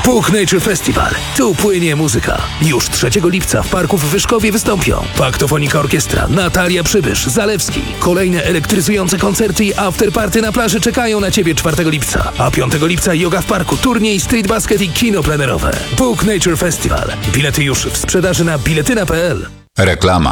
Book Nature Festival. Tu płynie muzyka. Już 3 lipca w parku w Wyszkowie wystąpią Paktofonika Orkiestra, Natalia Przybysz, Zalewski. Kolejne elektryzujące koncerty i afterparty na plaży czekają na Ciebie 4 lipca. A 5 lipca yoga w parku, turniej, street basket i kino plenerowe. Book Nature Festival. Bilety już w sprzedaży na biletyna.pl. Reklama.